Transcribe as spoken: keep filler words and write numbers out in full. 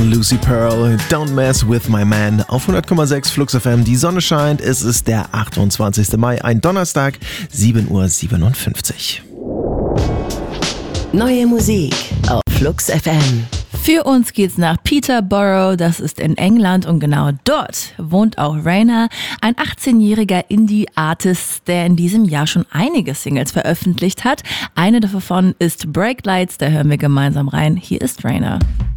von Lucy Pearl. Don't mess with my man. Auf hundert Komma sechs Flux F M. Die Sonne scheint. Es ist der achtundzwanzigster Mai, ein Donnerstag, sieben Uhr siebenundfünfzig. Neue Musik auf Flux F M. Für uns geht's nach Peterborough, das ist in England, und genau dort wohnt auch Rainer, ein achtzehnjähriger Indie-Artist, der in diesem Jahr schon einige Singles veröffentlicht hat. Eine davon ist Break Lights, da hören wir gemeinsam rein. Hier ist Rainer.